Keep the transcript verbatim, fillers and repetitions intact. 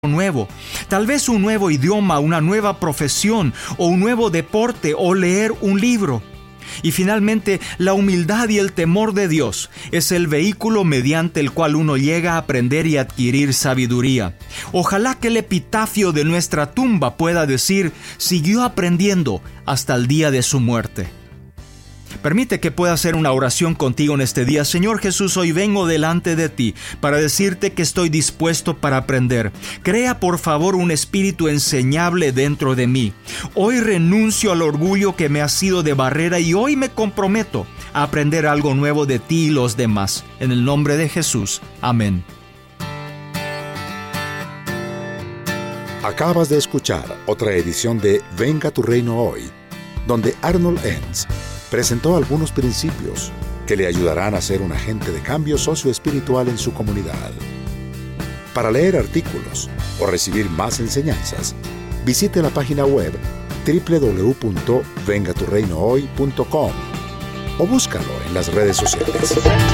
nuevo, tal vez un nuevo idioma, una nueva profesión o un nuevo deporte o leer un libro. Y finalmente, la humildad y el temor de Dios es el vehículo mediante el cual uno llega a aprender y adquirir sabiduría. Ojalá que el epitafio de nuestra tumba pueda decir: siguió aprendiendo hasta el día de su muerte. Permite que pueda hacer una oración contigo en este día. Señor Jesús, hoy vengo delante de ti para decirte que estoy dispuesto para aprender. Crea por favor un espíritu enseñable dentro de mí. Hoy renuncio al orgullo que me ha sido de barrera y hoy me comprometo a aprender algo nuevo de ti y los demás. En el nombre de Jesús. Amén. Acabas de escuchar otra edición de Venga tu Reino Hoy, donde Arnold Enns presentó algunos principios que le ayudarán a ser un agente de cambio socioespiritual en su comunidad. Para leer artículos o recibir más enseñanzas, visite la página web doble u doble u doble u punto venga tu reino hoy punto com o búscalo en las redes sociales.